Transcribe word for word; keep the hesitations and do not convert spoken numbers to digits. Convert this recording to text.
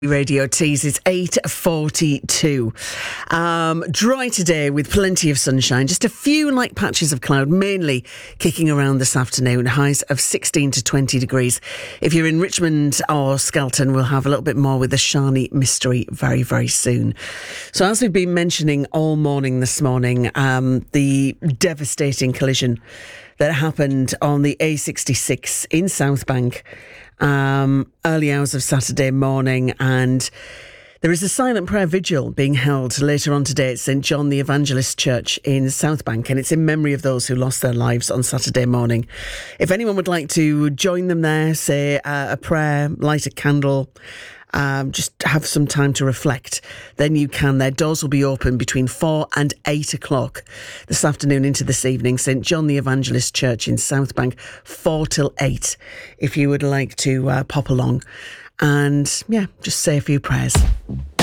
Radio Tees, it's eight forty-two. Um, dry today with plenty of sunshine. Just a few light patches of cloud, mainly kicking around this afternoon. Highs of sixteen to twenty degrees. If you're in Richmond or Skelton, we'll have a little bit more with the Shani mystery very, very soon. So as we've been mentioning all morning this morning, um, the devastating collision that happened on the A sixty-six in Southbank Um, early hours of Saturday morning, and there is a silent prayer vigil being held later on today at St John the Evangelist Church in Southbank, and it's in memory of those who lost their lives on Saturday morning. If anyone would like to join them there, say uh, a prayer, light a candle, Um, just have some time to reflect, then you can. Their doors will be open between four and eight o'clock this afternoon into this evening. St John the Evangelist Church in Southbank, four till eight, if you would like to uh, pop along and, yeah, just say a few prayers.